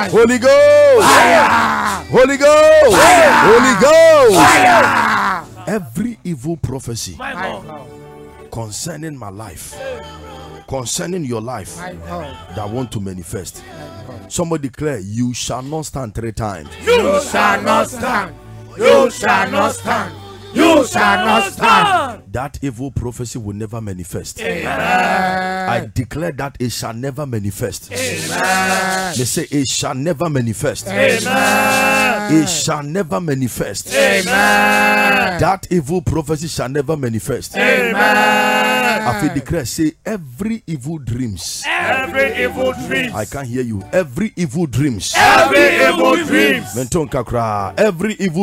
Holy Ghost. Fire. Holy Ghost. Fire. Holy Ghost. Fire. Every evil prophecy My God. concerning my life, concerning your life, My God. that want to manifest. Somebody declare, you shall not stand 3 times. You shall not stand. You shall not stand. You shall not stand. That evil prophecy will never manifest. Amen. I declare that it shall never manifest. Amen. They say it shall never manifest. Amen. It shall never manifest. Amen. That evil prophecy shall never manifest. Amen. I feel declare, say every evil dreams. Every evil dream. I can't hear you. Every evil dreams. Every evil dream. Menton kakra. Every evil